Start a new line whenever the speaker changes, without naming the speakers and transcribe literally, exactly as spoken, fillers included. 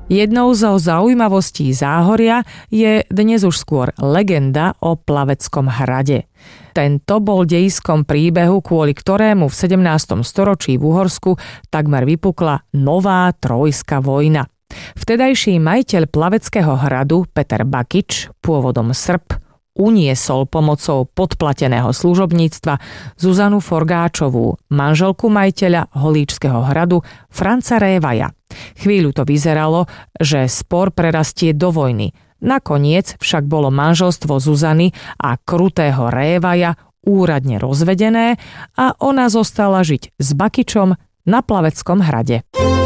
Jednou zo zaujímavostí Záhoria je dnes už skôr legenda o Plaveckom hrade. Tento bol dejiskom príbehu, kvôli ktorému v sedemnástom storočí v Uhorsku takmer vypukla nová trojská vojna. Vtedajší majiteľ Plaveckého hradu Peter Bakič, pôvodom Srb, uniesol pomocou podplateného služobníctva Zuzanu Forgáčovú, manželku majiteľa Holíčského hradu Franca Révaja. Chvíľu to vyzeralo, že spor prerastie do vojny. Nakoniec však bolo manželstvo Zuzany a krutého Révaja úradne rozvedené a ona zostala žiť s Bakičom na Plaveckom hrade.